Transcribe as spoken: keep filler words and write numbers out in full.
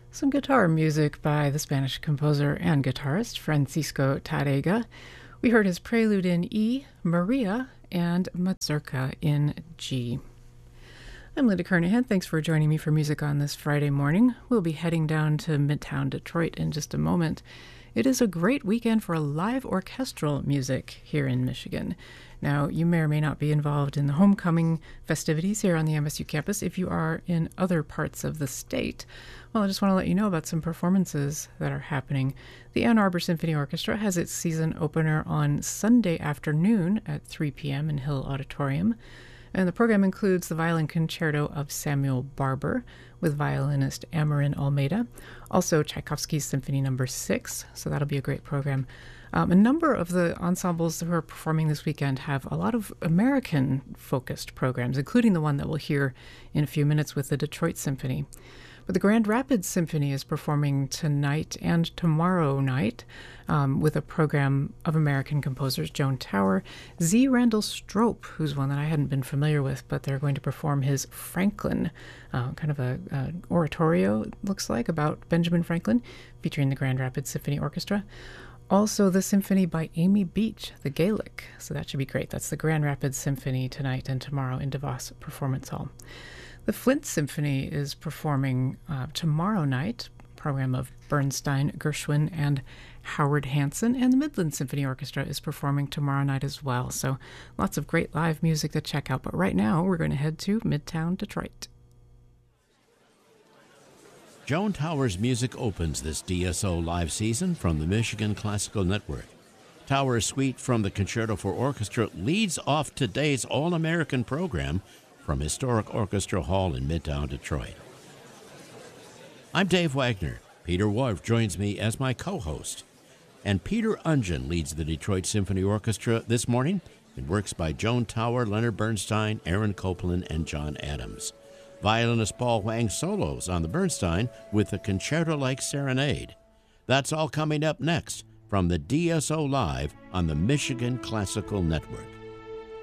Some guitar music by the Spanish composer and guitarist Francisco Tárrega. We heard his prelude in E, Maria, and Mazurka in G. I'm Linda Kernahan. Thanks for joining me for music on this Friday morning. We'll be heading down to Midtown Detroit in just a moment. It is a great weekend for live orchestral music here in Michigan. Now, you may or may not be involved in the homecoming festivities here on the M S U campus if you are in other parts of the state. Well, I just want to let you know about some performances that are happening. The Ann Arbor Symphony Orchestra has its season opener on Sunday afternoon at three p.m. in Hill Auditorium. And the program includes the violin concerto of Samuel Barber with violinist Amarin Almeida. Also, Tchaikovsky's Symphony Number six, so that'll be a great program. Um, a number of the ensembles who are performing this weekend have a lot of American-focused programs, including the one that we'll hear in a few minutes with the Detroit Symphony. But the Grand Rapids Symphony is performing tonight and tomorrow night um, with a program of American composers, Joan Tower, Z. Randall Strope, who's one that I hadn't been familiar with, but they're going to perform his Franklin, uh, kind of a, a oratorio, it looks like, about Benjamin Franklin, featuring the Grand Rapids Symphony Orchestra. Also, the symphony by Amy Beach, the Gaelic, so that should be great. That's the Grand Rapids Symphony tonight and tomorrow in DeVos Performance Hall. The Flint Symphony is performing uh, tomorrow night, a program of Bernstein, Gershwin, and Howard Hanson, and the Midland Symphony Orchestra is performing tomorrow night as well. So lots of great live music to check out. But right now, we're going to head to Midtown Detroit. Joan Tower's music opens this D S O live season from the Michigan Classical Network. Tower's suite from the Concerto for Orchestra leads off today's All-American program from Historic Orchestra Hall in Midtown Detroit. I'm Dave Wagner. Peter Wharf joins me as my co-host. And Peter Ungen leads the Detroit Symphony Orchestra this morning in works by Joan Tower, Leonard Bernstein, Aaron Copland, and John Adams. Violinist Paul Wang solos on the Bernstein with a concerto-like serenade. That's all coming up next from the D S O Live on the Michigan Classical Network.